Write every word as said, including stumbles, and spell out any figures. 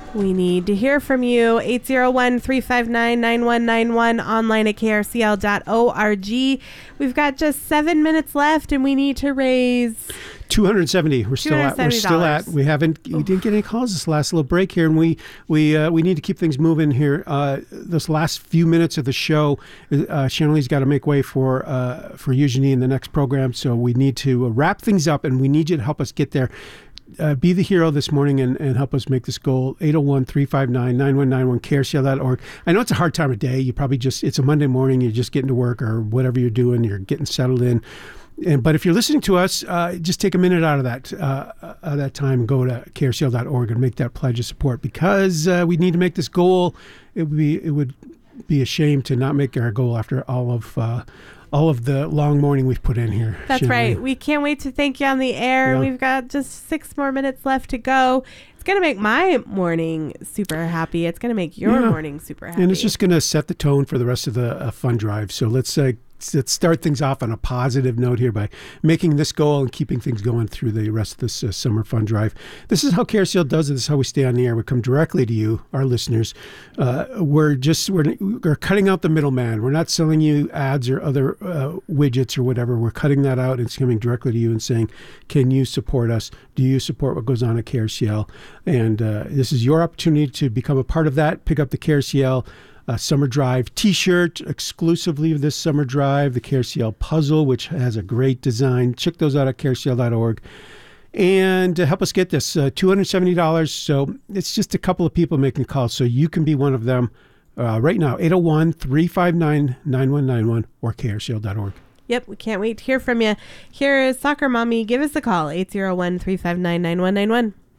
We need to hear from you. eight zero one, three five nine, nine one nine one, online at k r c l dot org. We've got just seven minutes left, and we need to raise two hundred seventy. We're still at. We're still at. We haven't. We didn't get any calls this last little break here, and we we uh, we need to keep things moving here. Uh, this last few minutes of the show, uh, Shanley's got to make way for uh, for Eugenie in the next program, so we need to wrap things up, and we need you to help us get there. Uh, be the hero this morning and, and help us make this goal. eight oh one, three five nine, nine one nine one, k r c l dot org. I know it's a hard time of day. You probably just, it's a Monday morning, you're just getting to work or whatever you're doing, you're getting settled in. And, but if you're listening to us, uh, just take a minute out of that uh, uh, that time and go to k r c l dot org and make that pledge of support, because uh, we need to make this goal. It would be, it would be a shame to not make our goal after all of uh, all of the long morning we've put in here. That's Shanley. right. We can't wait to thank you on the air. Yeah. We've got just six more minutes left to go. It's going to make my morning super happy. It's going to make your Yeah. morning super happy. And it's just going to set the tone for the rest of the uh, fund drive. So let's uh, let's start things off on a positive note here by making this goal and keeping things going through the rest of this uh, summer fund drive. This is how K R C L does it. This is how we stay on the air. We come directly to you, our listeners. Uh, we're just we're, we're cutting out the middleman. We're not selling you ads or other uh, widgets or whatever. We're cutting that out. It's coming directly to you and saying, can you support us? Do you support what goes on at K R C L? And uh, this is your opportunity to become a part of that. Pick up the K R C L Uh, Summer Drive t-shirt exclusively of this Summer Drive, the K R C L puzzle, which has a great design. Check those out at k r c l dot org. And to help us get this, uh, two hundred seventy dollars. So it's just a couple of people making calls. So you can be one of them uh, right now, eight oh one, three five nine, nine one nine one or k r c l dot org. Yep, we can't wait to hear from you. Here is Soccer Mommy. Give us a call, eight zero one, three five nine, nine one nine one.